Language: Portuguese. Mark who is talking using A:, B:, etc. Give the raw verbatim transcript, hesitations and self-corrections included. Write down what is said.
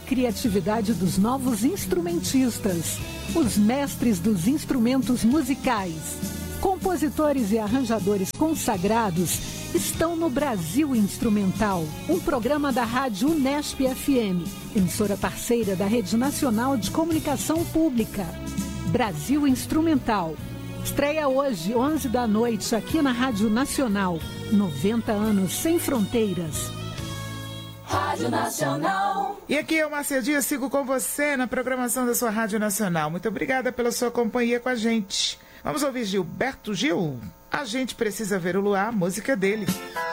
A: criatividade dos novos instrumentistas, os mestres dos instrumentos musicais. Compositores e arranjadores consagrados estão no Brasil Instrumental, um programa da Rádio Unesp F M, emissora parceira da Rede Nacional de Comunicação Pública. Brasil Instrumental. Estreia hoje, onze da noite, aqui na Rádio Nacional. noventa anos sem fronteiras.
B: Rádio Nacional.
C: E aqui é o Márcia Dias, sigo com você na programação da sua Rádio Nacional. Muito obrigada pela sua companhia com a gente. Vamos ouvir Gilberto Gil? A gente precisa ver o luar, música dele.